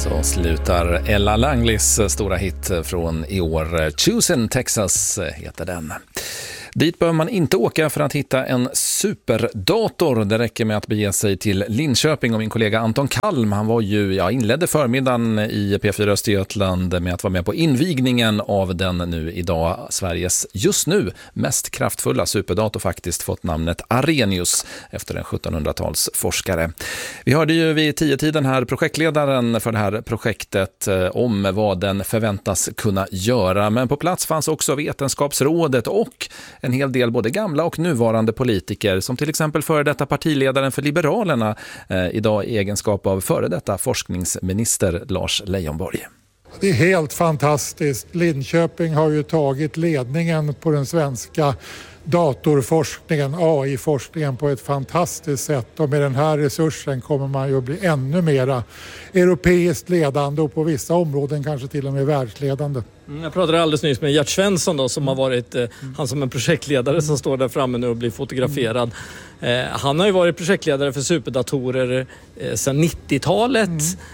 Så slutar Ella Langleys stora hit från i år. Choosing Texas heter den. Dit behöver man inte åka för att hitta en superdator. Det räcker med att bege sig till Linköping, och min kollega Anton Kalm, han var ju, inledde förmiddagen i P4 Östergötland med att vara med på invigningen av den nu idag Sveriges just nu mest kraftfulla superdator, faktiskt fått namnet Arrhenius efter en 1700-tals forskare. Vi hörde ju vid 10-tiden här projektledaren för det här projektet om vad den förväntas kunna göra, men på plats fanns också Vetenskapsrådet och en hel del både gamla och nuvarande politiker, som till exempel före detta partiledaren för Liberalerna, idag i egenskap av före detta forskningsminister Lars Leijonborg. Det är helt fantastiskt. Linköping har ju tagit ledningen på den svenska datorforskningen, AI-forskningen, på ett fantastiskt sätt, och med den här resursen kommer man ju att bli ännu mera europeiskt ledande och på vissa områden kanske till och med världsledande. Jag pratade alldeles nyss med Gert Svensson då, som har varit han som en projektledare som står där framme nu och blir fotograferad. Han har ju varit projektledare för superdatorer sedan 90-talet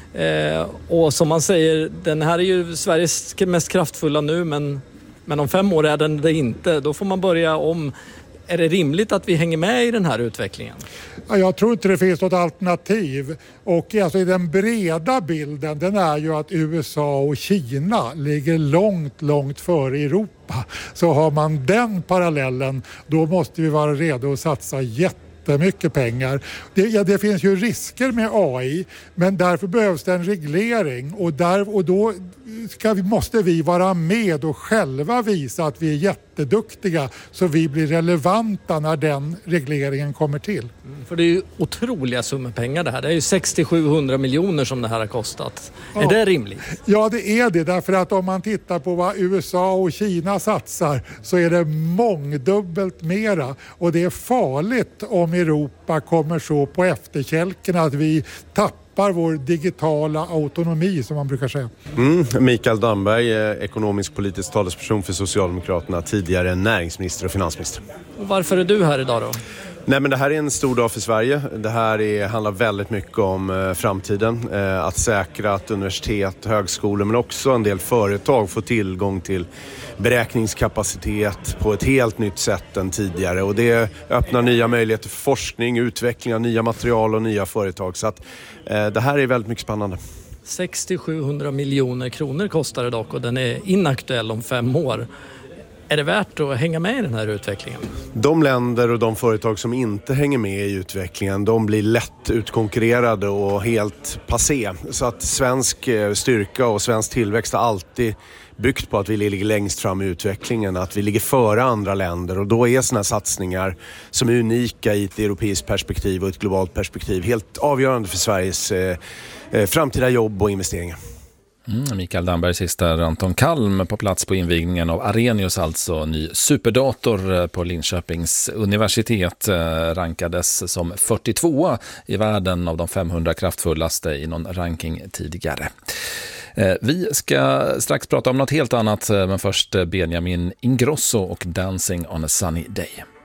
och som man säger, den här är ju Sveriges mest kraftfulla nu, men om 5 år är den det inte. Då får man börja om. Är det rimligt att vi hänger med i den här utvecklingen? Ja, jag tror inte det finns något alternativ. Och alltså, i den breda bilden, den är ju att USA och Kina ligger långt före Europa. Så har man den parallellen, då måste vi vara redo att satsa jättemycket pengar. Det finns ju risker med AI, men därför behövs det en reglering, och då måste vi vara med och själva visa att vi är jätteduktiga, så vi blir relevanta när den regleringen kommer till. För det är ju otroliga summor pengar det här. Det är ju 60-700 miljoner som det här har kostat. Ja. Är det rimligt? Ja, det är det. Därför att om man tittar på vad USA och Kina satsar, så är det mångdubbelt mera. Och det är farligt om Europa kommer så på efterkälken att vi tappar vår digitala autonomi, som man brukar säga. Mikael Damberg, ekonomisk politisk talesperson för Socialdemokraterna, tidigare näringsminister och finansminister. Och varför är du här idag då? Nej, men det här är en stor dag för Sverige. Det här handlar väldigt mycket om framtiden. Att säkra att universitet, högskolor men också en del företag får tillgång till beräkningskapacitet på ett helt nytt sätt än tidigare. Och det öppnar nya möjligheter för forskning, utveckling av nya material och nya företag. Så att det här är väldigt mycket spännande. 60-700 miljoner kronor kostar det dock, och den är inaktuell om 5 år. Är det värt att hänga med i den här utvecklingen? De länder och de företag som inte hänger med i utvecklingen, de blir lätt utkonkurrerade och helt passé. Så att svensk styrka och svensk tillväxt har alltid byggt på att vi ligger längst fram i utvecklingen, att vi ligger före andra länder, och då är såna satsningar som är unika i ett europeiskt perspektiv och ett globalt perspektiv helt avgörande för Sveriges framtida jobb och investeringar. Mikael Damberg sist där, Anton Kalm på plats på invigningen av Arrhenius, alltså ny superdator på Linköpings universitet, rankades som 42 i världen av de 500 kraftfullaste i någon ranking tidigare. Vi ska strax prata om något helt annat, men först Benjamin Ingrosso och Dancing on a Sunny Day.